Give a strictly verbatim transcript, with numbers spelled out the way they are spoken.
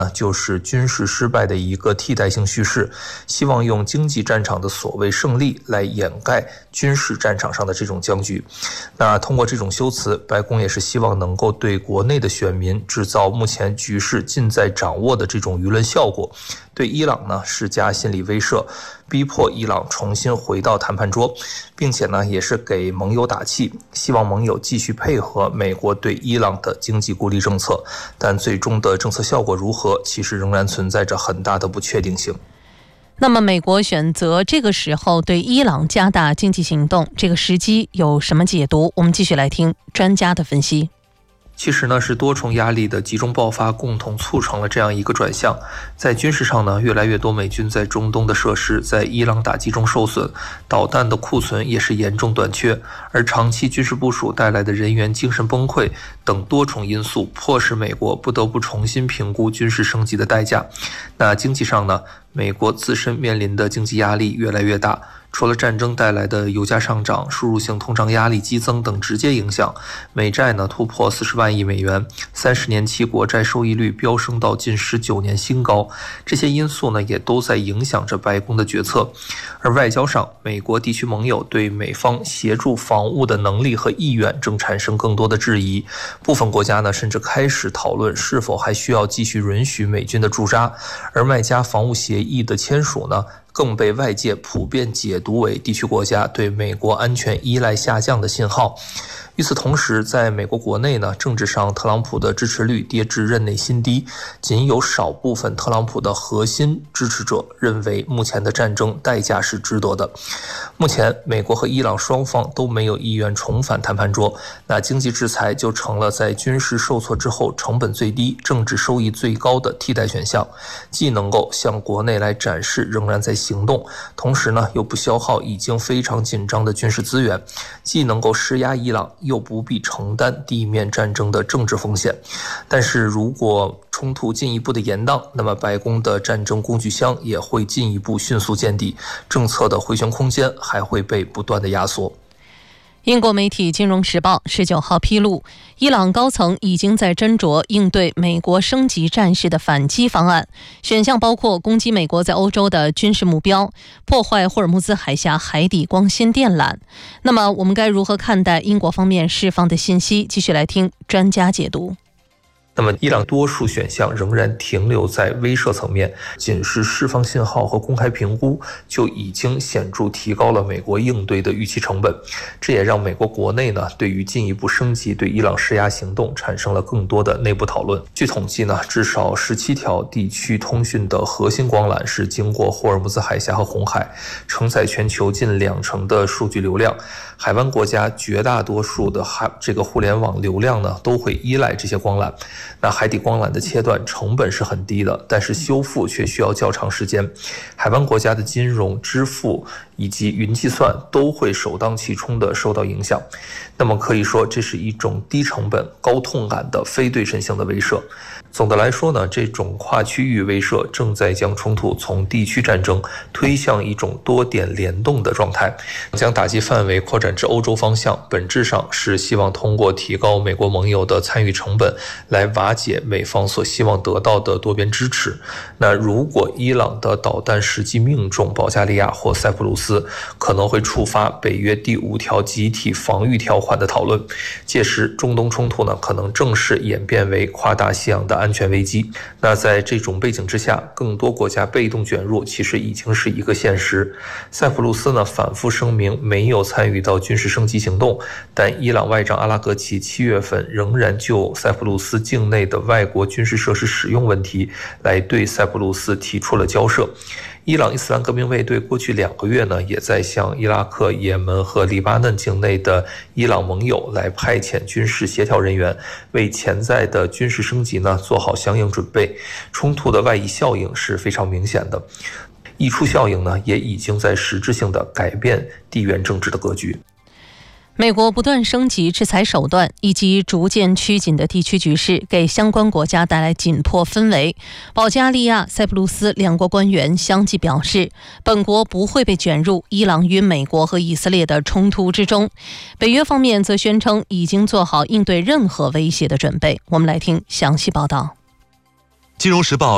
就是军事失败的一个替代性叙事，希望用经济战场的所谓胜利来掩盖军事战场上的这种僵局。那通过这种修辞，白宫也是希望能够对国内的选民制造目前局势尽在掌握的这种舆论效果，对伊朗呢施加心理威慑，逼迫伊朗重新回到谈判桌，并且呢也是给盟友打气，希望盟友继续配合美国对伊朗的经济孤立政策。但最终的政策效果如何，其实仍然存在着很大的不确定性。 那么美国选择这个时候对伊朗加大经济行动，这个时机有什么解读？我们继续来听专家的分析。 其实呢，是多重压力的集中爆发，共同促成了这样一个转向。在军事上呢，越来越多美军在中东的设施在伊朗打击中受损，导弹的库存也是严重短缺，而长期军事部署带来的人员精神崩溃等多重因素，迫使美国不得不重新评估军事升级的代价。那经济上呢，美国自身面临的经济压力越来越大。除了战争带来的油价上涨、输入性通胀压力激增等直接影响，美债呢突破四十万亿美元，三十年期国债收益率飙升到近十九年新高。这些因素呢也都在影响着白宫的决策。而外交上，美国地区盟友对美方协助防务的能力和意愿正产生更多的质疑。部分国家呢甚至开始讨论是否还需要继续允许美军的驻扎。而麦加防务协议的签署呢，更被外界普遍解读为地区国家对美国安全依赖下降的信号。与此同时，在美国国内呢，政治上特朗普的支持率跌至任内新低，仅有少部分特朗普的核心支持者认为目前的战争代价是值得的。目前美国和伊朗双方都没有意愿重返谈判桌，那经济制裁就成了在军事受挫之后成本最低、政治收益最高的替代选项，既能够向国内来展示仍然在行动，同时呢又不消耗已经非常紧张的军事资源，既能够施压伊朗，又不必承担地面战争的政治风险。但是如果冲突进一步的延宕，那么白宫的战争工具箱也会进一步迅速见底，政策的回旋空间还会被不断的压缩。 英国媒体《金融时报》十九号披露，伊朗高层已经在斟酌应对美国升级战事的反击方案，选项包括攻击美国在欧洲的军事目标，破坏霍尔木兹海峡海底光纤电缆。那么我们该如何看待英国方面释放的信息？继续来听专家解读。 那么伊朗多数选项仍然停留在威慑层面，仅是释放信号和公开评估就已经显著提高了美国应对的预期成本。这也让美国国内呢对于进一步升级对伊朗施压行动产生了更多的内部讨论。据统计呢，至少十七条地区通讯的核心光缆是经过霍尔木兹海峡和红海，承载全球近两成的数据流量。海湾国家绝大多数的海这个互联网流量呢都会依赖这些光缆。那海底光缆的切断成本是很低的，但是修复却需要较长时间。海湾国家的金融、支付以及云计算都会首当其冲的受到影响。那么可以说，这是一种低成本、高痛感的非对称性的威慑。总的来说呢，这种跨区域威慑正在将冲突从地区战争推向一种多点联动的状态，将打击范围扩展至欧洲方向，本质上是希望通过提高美国盟友的参与成本，来瓦解美方所希望得到的多边支持。那如果伊朗的导弹实际命中保加利亚或塞浦路斯，可能会触发北约第五条集体防御条款的讨论，届时中东冲突呢可能正式演变为跨大西洋的安全危机。那在这种背景之下，更多国家被动卷入其实已经是一个现实。塞浦路斯呢反复声明没有参与到军事升级行动，但伊朗外长阿拉格齐七月份仍然就塞浦路斯境内的外国军事设施使用问题来对塞浦路斯提出了交涉。伊朗伊斯兰革命卫队过去两个月呢，也在向伊拉克、也门和黎巴嫩境内的伊朗盟友来派遣军事协调人员，为潜在的军事升级呢做好相应准备。冲突的外溢效应是非常明显的，溢出效应呢也已经在实质性的改变地缘政治的格局。 美国不断升级制裁手段以及逐渐趋紧的地区局势，给相关国家带来紧迫氛围。保加利亚、塞浦路斯两国官员相继表示，本国不会被卷入伊朗与美国和以色列的冲突之中。北约方面则宣称已经做好应对任何威胁的准备。我们来听详细报道。 金融时报